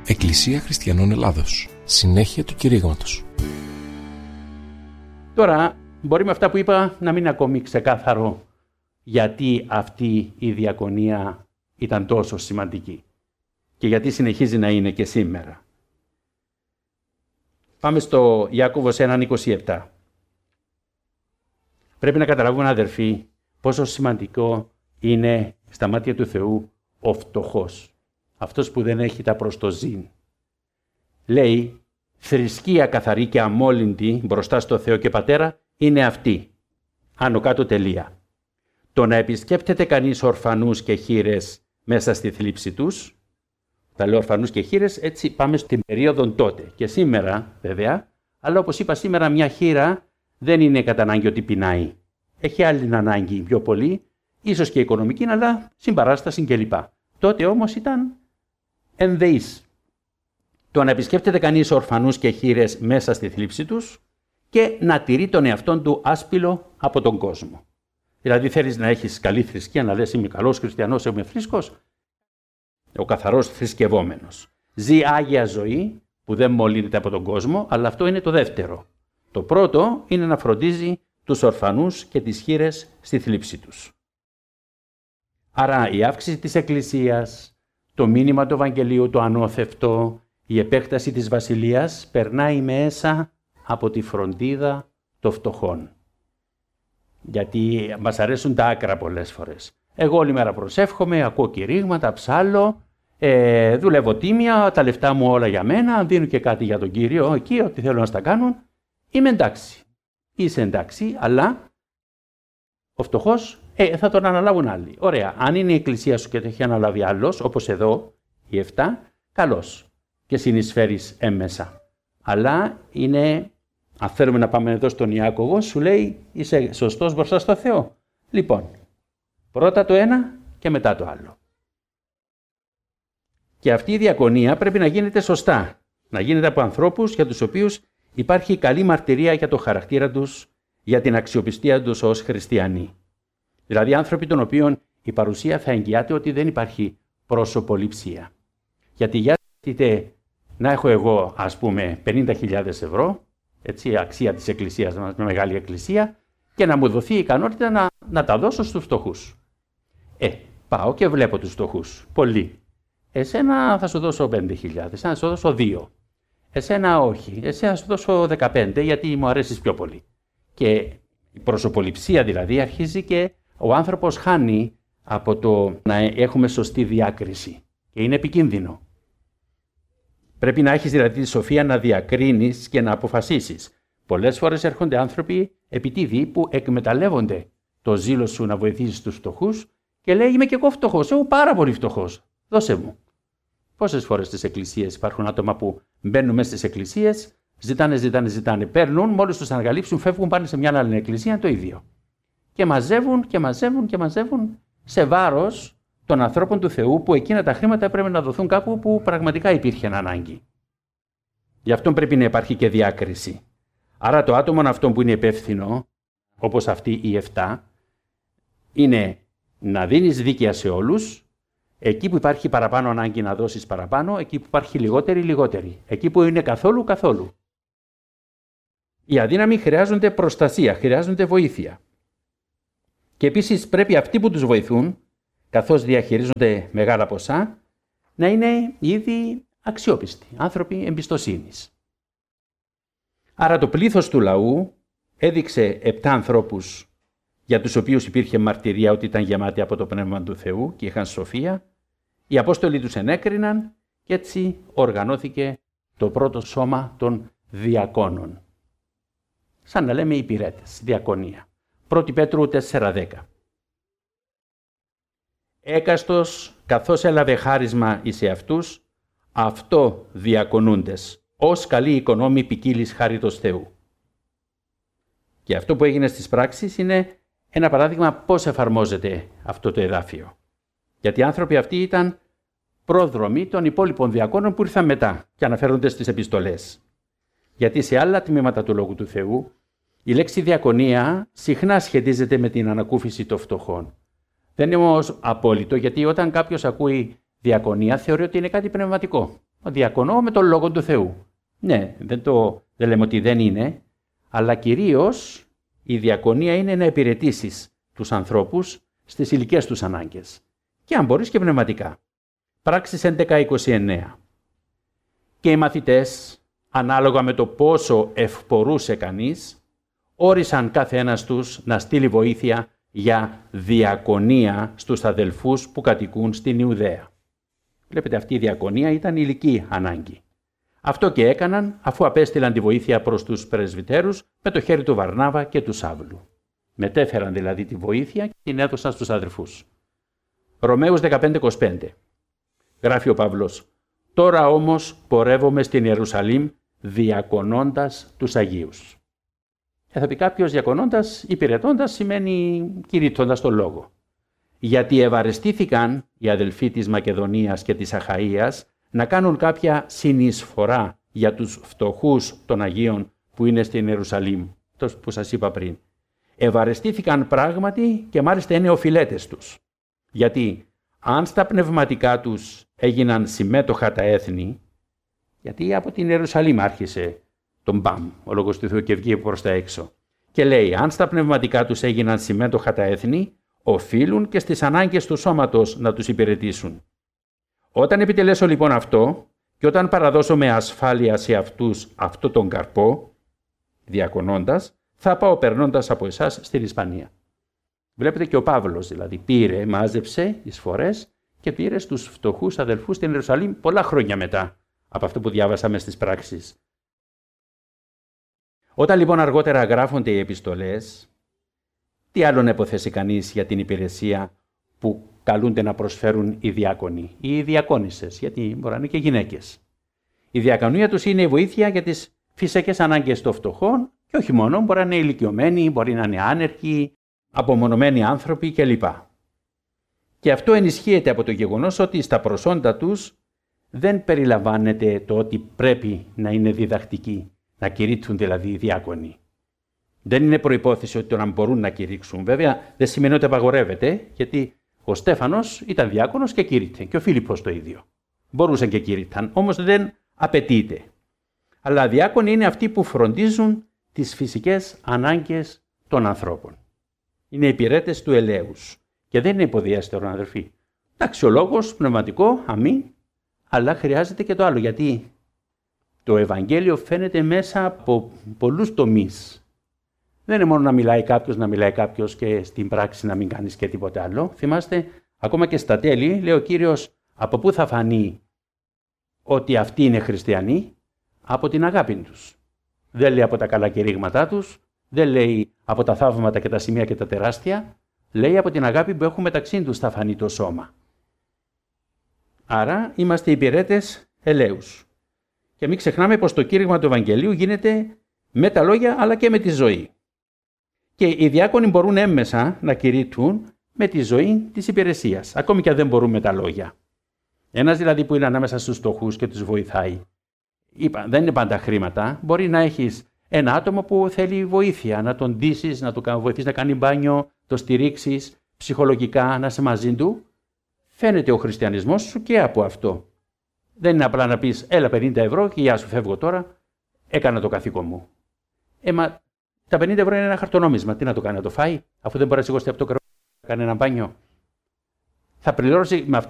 Εκκλησία Χριστιανών Ελλάδος. Συνέχεια του κηρύγματος. Τώρα, μπορεί με αυτά που είπα να μην είναι ακόμη ξεκάθαρο γιατί αυτή η διακονία ήταν τόσο σημαντική και γιατί συνεχίζει να είναι και σήμερα. Πάμε στο Ιάκωβος 1:27. Πρέπει να καταλάβουμε, αδερφοί, πόσο σημαντικό είναι στα μάτια του Θεού ο φτωχός, αυτός που δεν έχει τα προστοζήν. Λέει, θρησκεία καθαρή και αμόλυντη μπροστά στο Θεό και Πατέρα είναι αυτή. Άνω κάτω τελεία. Το να επισκέπτεται κανείς ορφανούς και χήρες μέσα στη θλίψη τους, τα λέω ορφανούς και χήρες, έτσι πάμε στην περίοδο τότε. Και σήμερα βέβαια, αλλά όπως είπα σήμερα μια χήρα δεν είναι κατά ανάγκη ότι πεινάει. Έχει άλλη ανάγκη πιο πολύ, ίσως και οικονομική, αλλά συμπαράσταση κλπ. Τότε όμως ήταν ενδεής. Το να επισκέπτεται κανείς ορφανούς και χήρες μέσα στη θλίψη τους και να τηρεί τον εαυτόν του άσπυλο από τον κόσμο. Δηλαδή θέλεις να έχεις καλή θρησκεία, να λες είμαι καλός χριστιανός, είμαι φρίσκος, ο καθαρός θρησκευόμενος. Ζει άγια ζωή που δεν μολύνεται από τον κόσμο, αλλά αυτό είναι το δεύτερο. Το πρώτο είναι να φροντίζει τους ορφανούς και τις χήρες στη θλίψη τους. Άρα η αύξηση της Εκκλησίας, το μήνυμα του Ευαγγελίου, το ανώθευτο, η επέκταση της Βασιλείας περνάει μέσα από τη φροντίδα των φτωχών. Γιατί μας αρέσουν τα άκρα πολλές φορές. Εγώ όλη μέρα προσεύχομαι, ακούω κηρύγματα, ψάλλω, δουλεύω τίμια, τα λεφτά μου όλα για μένα, δίνω και κάτι για τον Κύριο, εκεί ό,τι θέλω να στα κάνουν, είμαι εντάξει. Είσαι εντάξει, αλλά ο φτωχός θα τον αναλάβουν άλλοι. Ωραία, αν είναι η Εκκλησία σου και το έχει αναλάβει άλλος, όπως εδώ, οι 7, καλώς και συνεισφέρεις έμμεσα. Αλλά είναι, αν θέλουμε να πάμε εδώ στον Ιάκωβο, σου λέει είσαι σωστός μπροστά στο Θεό. Λοιπόν, πρώτα το ένα και μετά το άλλο. Και αυτή η διακονία πρέπει να γίνεται σωστά. Να γίνεται από ανθρώπους για τους οποίους υπάρχει καλή μαρτυρία για το χαρακτήρα τους, για την αξιοπιστία τους ως χριστιανοί. Δηλαδή άνθρωποι των οποίων η παρουσία θα εγγυάται ότι δεν υπάρχει προσωποληψία. Γιατί για να έχω εγώ ας πούμε 50.000 ευρώ, έτσι, αξία της εκκλησίας μας, με μεγάλη εκκλησία, και να μου δοθεί η ικανότητα να τα δώσω στους φτωχούς. Πάω και βλέπω τους φτωχούς, πολλοί. Εσένα θα σου δώσω 5.000, εσένα θα σου δώσω 2. Εσένα όχι, εσένα θα σου δώσω 15 γιατί μου αρέσεις πιο πολύ. Και η προσωποληψία δηλαδή αρχίζει και ο άνθρωπος χάνει από το να έχουμε σωστή διάκριση και είναι επικίνδυνο. Πρέπει να έχεις δηλαδή τη σοφία να διακρίνεις και να αποφασίσεις. Πολλές φορές έρχονται άνθρωποι επιτίδιοι που εκμεταλλεύονται το ζήλο σου να βοηθήσεις τους φτωχούς και λέει είμαι και εγώ φτωχός, εγώ πάρα πολύ φτωχός, δώσε μου. Πόσες φορές στις εκκλησίες υπάρχουν άτομα που μπαίνουν μέσα στις εκκλησίες, ζητάνε, παίρνουν, μόλις τους ανακαλύψουν, φεύγουν, πάνε σε μια άλλη εκκλησία, το ίδιο. Και μαζεύουν σε βάρος των ανθρώπων του Θεού που εκείνα τα χρήματα έπρεπε να δοθούν κάπου που πραγματικά υπήρχε ανάγκη. Γι' αυτό πρέπει να υπάρχει και διάκριση. Άρα το άτομο αυτό που είναι υπεύθυνο, όπως αυτοί οι 7, είναι να δίνεις δίκαια σε όλους, εκεί που υπάρχει παραπάνω ανάγκη να δώσεις παραπάνω, εκεί που υπάρχει λιγότερη, εκεί που είναι καθόλου. Οι αδύναμοι χρειάζονται προστασία, χρειάζονται βοήθεια. Και επίσης πρέπει αυτοί που τους βοηθούν, καθώς διαχειρίζονται μεγάλα ποσά, να είναι ήδη αξιόπιστοι, άνθρωποι εμπιστοσύνης. Άρα το πλήθος του λαού έδειξε 7 ανθρώπους για τους οποίους υπήρχε μαρτυρία ότι ήταν γεμάτοι από το Πνεύμα του Θεού και είχαν σοφία. Οι Απόστολοι τους ενέκριναν και έτσι οργανώθηκε το πρώτο σώμα των διακόνων. Σαν να λέμε υπηρέτες, διακονία. 1 Πέτρου 4:10. Έκαστος καθώς έλαβε χάρισμα εις εαυτούς, αυτό διακονούντες, ως καλοί οικονόμοι ποικίλης χάριτος Θεού. Και αυτό που έγινε στις πράξεις είναι ένα παράδειγμα πώς εφαρμόζεται αυτό το εδάφιο. Γιατί οι άνθρωποι αυτοί ήταν πρόδρομοι των υπόλοιπων διακόνων που ήρθαν μετά και αναφέρονται στις επιστολές. Γιατί σε άλλα τμήματα του Λόγου του Θεού η λέξη διακονία συχνά σχετίζεται με την ανακούφιση των φτωχών. Δεν είναι όμως απόλυτο, γιατί όταν κάποιος ακούει διακονία θεωρεί ότι είναι κάτι πνευματικό. Διακονώ με τον Λόγο του Θεού. Ναι, δεν λέμε ότι δεν είναι, αλλά κυρίως η διακονία είναι να υπηρετήσεις τους ανθρώπους στις ηλικές τους ανάγκες. Και αν μπορείς και πνευματικά. Πράξεις 11:29. Και οι μαθητές, ανάλογα με το πόσο ευπορούσε κανείς, όρισαν κάθε ένας τους να στείλει βοήθεια για διακονία στους αδελφούς που κατοικούν στην Ιουδαία. Βλέπετε, αυτή η διακονία ήταν ηλική ανάγκη. Αυτό και έκαναν αφού απέστειλαν τη βοήθεια προς τους πρεσβυτέρους με το χέρι του Βαρνάβα και του Σαύλου. Μετέφεραν δηλαδή τη βοήθεια και την έδωσαν στους αδελφούς. Ρωμαίους 15:25. Γράφει ο Παύλος: «Τώρα όμως πορεύομαι στην Ιερουσαλήμ διακονώντας τους Αγίους». Θα πει κάποιος, διακονώντας, υπηρετώντας σημαίνει κηρύττοντας τον λόγο. Γιατί ευαρεστήθηκαν οι αδελφοί της Μακεδονίας και της Αχαΐας να κάνουν κάποια συνεισφορά για τους φτωχούς των Αγίων που είναι στην Ιερουσαλήμ, το που σας είπα πριν. Ευαρεστήθηκαν πράγματι και μάλιστα είναι οφειλέτες τους. Γιατί αν στα πνευματικά τους έγιναν συμμέτοχα τα έθνη, γιατί από την Ιερουσαλήμ άρχισε τον μπαμ, ο Λόγος του Θεού, και βγήκε προς τα έξω. Και λέει, αν στα πνευματικά τους έγιναν συμμέτοχα τα έθνη, οφείλουν και στις ανάγκες του σώματος να τους υπηρετήσουν. Όταν επιτελέσω λοιπόν αυτό και όταν παραδώσω με ασφάλεια σε αυτούς αυτό τον καρπό, διακονώντας, θα πάω περνώντας από εσάς στην Ισπανία. Βλέπετε, και ο Παύλος δηλαδή πήρε, μάζεψε εισφορές και πήρε στους φτωχούς αδελφούς στην Ιερουσαλήμ πολλά χρόνια μετά από αυτό που διάβασαμε στις πράξεις. Όταν λοιπόν αργότερα γράφονται οι επιστολές, τι άλλο να υποθέσει κανείς για την υπηρεσία που καλούνται να προσφέρουν οι διάκονοι ή οι διακόνισσες, γιατί μπορεί να είναι και γυναίκες. Η διακονία τους είναι η βοήθεια για τις φυσικές ανάγκες των φτωχών και όχι μόνο, μπορεί να είναι ηλικιωμένοι, μπορεί να είναι άνεργοι, απομονωμένοι άνθρωποι κλπ. Και αυτό ενισχύεται από το γεγονός ότι στα προσόντα τους δεν περιλαμβάνεται το ότι πρέπει να είναι διδακτικοί, να κηρύττουν δηλαδή οι διάκονοι. Δεν είναι προϋπόθεση ότι το να μπορούν να κηρύξουν. Βέβαια, δεν σημαίνει ότι απαγορεύεται, γιατί ο Στέφανος ήταν διάκονος και κήρυτε, και ο Φίλιππος το ίδιο. Μπορούσαν και κήρυταν, όμως δεν απαιτείται. Αλλά διάκονοι είναι αυτοί που φροντίζουν τις φυσικές ανάγκες των ανθρώπων. Είναι υπηρέτες του ελέους και δεν είναι υποδιέστερο, αδερφοί. Εντάξει, ο λόγος πνευματικό, αμήν, αλλά χρειάζεται και το άλλο, γιατί το Ευαγγέλιο φαίνεται μέσα από πολλούς τομείς. Δεν είναι μόνο να μιλάει κάποιος και στην πράξη να μην κάνεις και τίποτα άλλο. Θυμάστε, ακόμα και στα τέλη, λέει ο Κύριος, από πού θα φανεί ότι αυτοί είναι χριστιανοί? Από την αγάπη τους. Δεν λέει από τα καλά κηρύγματά τους, δεν λέει από τα θαύματα και τα σημεία και τα τεράστια, λέει από την αγάπη που έχουν μεταξύ τους θα φανεί το σώμα. Άρα είμαστε υπηρέτες ελέους. Και μην ξεχνάμε πως το κήρυγμα του Ευαγγελίου γίνεται με τα λόγια αλλά και με τη ζωή. Και οι διάκονοι μπορούν έμμεσα να κηρύττουν με τη ζωή της υπηρεσίας, ακόμη και αν δεν μπορούν με τα λόγια. Ένας δηλαδή που είναι ανάμεσα στους φτωχούς και τους βοηθάει. Δεν είναι πάντα χρήματα. Μπορεί να έχεις ένα άτομο που θέλει βοήθεια, να τον ντύσεις, να τον βοηθήσεις να κάνει μπάνιο, το στηρίξεις ψυχολογικά, να είσαι μαζί του. Φαίνεται ο χριστιανισμός σου και από αυτό. Δεν είναι απλά να πεις, έλα 50 ευρώ και γεια σου, φεύγω τώρα, έκανα το καθήκον μου. Μα τα 50 ευρώ είναι ένα χαρτονόμισμα. Τι να το κάνει, να το φάει, αφού δεν μπορεί να σηκώσει από το κρεβάτι να κάνει ένα μπάνιο? Θα πληρώσει με αυτά